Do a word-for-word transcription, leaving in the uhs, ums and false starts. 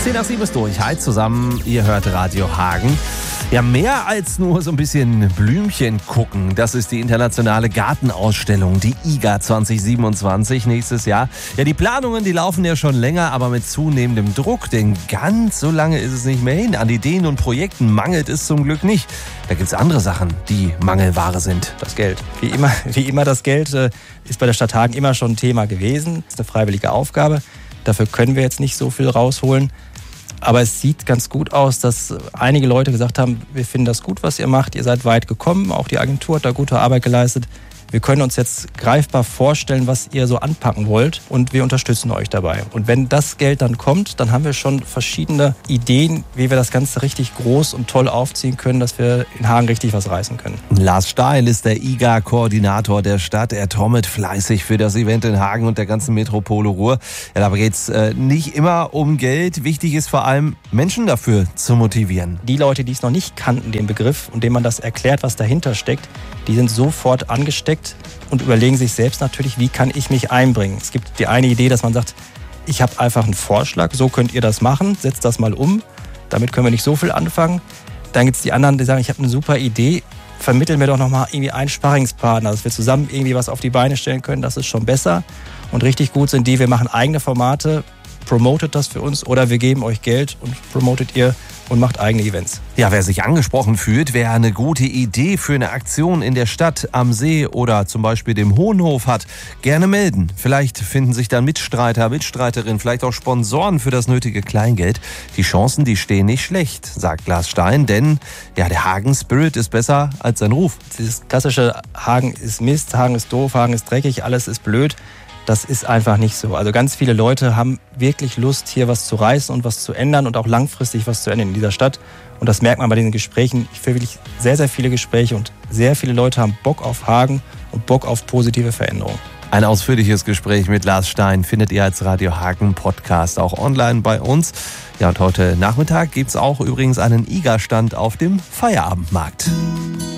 zehn nach sieben ist durch. Hi zusammen, ihr hört Radio Hagen. Ja, mehr als nur so ein bisschen Blümchen gucken. Das ist die internationale Gartenausstellung, die I G A zwanzig siebenundzwanzig nächstes Jahr. Ja, die Planungen, die laufen ja schon länger, aber mit zunehmendem Druck, denn ganz so lange ist es nicht mehr hin. An Ideen und Projekten mangelt es zum Glück nicht. Da gibt's andere Sachen, die Mangelware sind. Das Geld. Wie immer, wie immer das Geld äh, ist bei der Stadt Hagen immer schon ein Thema gewesen. Das ist eine freiwillige Aufgabe. Dafür können wir jetzt nicht so viel rausholen. Aber es sieht ganz gut aus, dass einige Leute gesagt haben, wir finden das gut, was ihr macht. Ihr seid weit gekommen, auch die Agentur hat da gute Arbeit geleistet. Wir können uns jetzt greifbar vorstellen, was ihr so anpacken wollt und wir unterstützen euch dabei. Und wenn das Geld dann kommt, dann haben wir schon verschiedene Ideen, wie wir das Ganze richtig groß und toll aufziehen können, dass wir in Hagen richtig was reißen können. Lars Steil ist der I G A-Koordinator der Stadt. Er trommelt fleißig für das Event in Hagen und der ganzen Metropole Ruhr. Ja, dabei geht es äh, nicht immer um Geld. Wichtig ist vor allem, Menschen dafür zu motivieren. Die Leute, die es noch nicht kannten, den Begriff, und denen man das erklärt, was dahinter steckt, die sind sofort angesteckt und überlegen sich selbst natürlich, wie kann ich mich einbringen. Es gibt die eine Idee, dass man sagt, ich habe einfach einen Vorschlag, so könnt ihr das machen, setzt das mal um, damit können wir nicht so viel anfangen. Dann gibt es die anderen, die sagen, ich habe eine super Idee, vermitteln mir doch nochmal irgendwie einen Sparringspartner, dass wir zusammen irgendwie was auf die Beine stellen können, das ist schon besser. Und richtig gut sind die, wir machen eigene Formate, promotet das für uns oder wir geben euch Geld und promotet ihr und macht eigene Events. Ja, wer sich angesprochen fühlt, wer eine gute Idee für eine Aktion in der Stadt, am See oder zum Beispiel dem Hohenhof hat, gerne melden. Vielleicht finden sich dann Mitstreiter, Mitstreiterinnen, vielleicht auch Sponsoren für das nötige Kleingeld. Die Chancen, die stehen nicht schlecht, sagt Lars Stein, denn ja, der Hagen-Spirit ist besser als sein Ruf. Dieses klassische Hagen ist Mist, Hagen ist doof, Hagen ist dreckig, alles ist blöd. Das ist einfach nicht so. Also ganz viele Leute haben wirklich Lust, hier was zu reißen und was zu ändern und auch langfristig was zu ändern in dieser Stadt. Und das merkt man bei diesen Gesprächen. Ich führe wirklich sehr, sehr viele Gespräche und sehr viele Leute haben Bock auf Hagen und Bock auf positive Veränderungen. Ein ausführliches Gespräch mit Lars Stein findet ihr als Radio Hagen Podcast auch online bei uns. Ja, und heute Nachmittag gibt es auch übrigens einen I G A-Stand auf dem Feierabendmarkt.